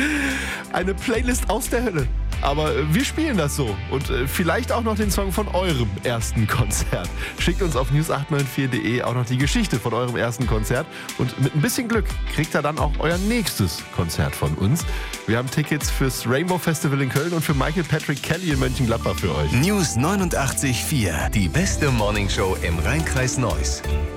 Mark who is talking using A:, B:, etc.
A: Eine Playlist aus der Hölle. Aber wir spielen das so. Und vielleicht auch noch den Song von eurem ersten Konzert. Schickt uns auf news894.de auch noch die Geschichte von eurem ersten Konzert. Und mit ein bisschen Glück kriegt ihr dann auch euer nächstes Konzert von uns. Wir haben Tickets fürs Rainbow Festival in Köln und für Michael Patrick Kelly in Mönchengladbach für euch.
B: News 89.4. Die beste Morningshow im Rheinkreis Neuss.